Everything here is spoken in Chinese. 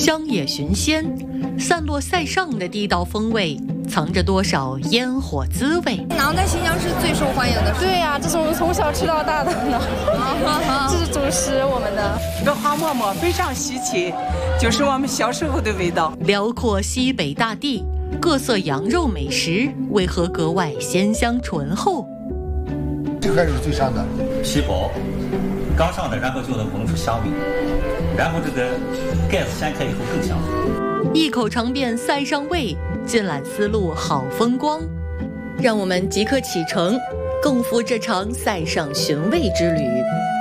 乡野寻鲜，散落塞上的地道风味，藏着多少烟火滋味？ 馕在新疆是最受欢迎的。 对呀，这是我们从小吃到大的呢。这是主食，我们的。 这个花馍馍非常稀奇，就是我们小时候的味道。 辽阔西北大地，各色羊肉美食为何格外鲜香醇厚？ 这个是最上的， 皮薄，刚上的，然后就能闻出香味，然后这个盖子掀开以后更香。 一口尝遍塞上味，尽览丝路好风光。让我们即刻启程，共赴这场塞上寻味之旅。